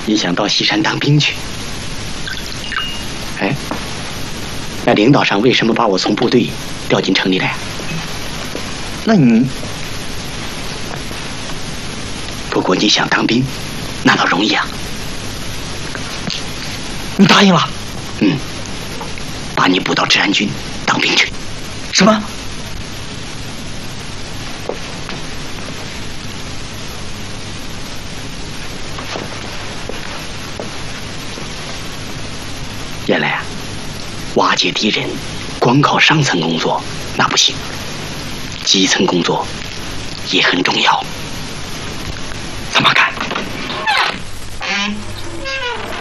你想到西山当兵去？哎，那领导上为什么把我从部队调进城里来？ 那你…… 不过你想当兵，那倒容易啊。 你答应了？ 嗯，把你补到治安军当兵去。 什么？ 原来啊，瓦解敌人，光靠上层工作那不行，基层工作也很重要。怎么干？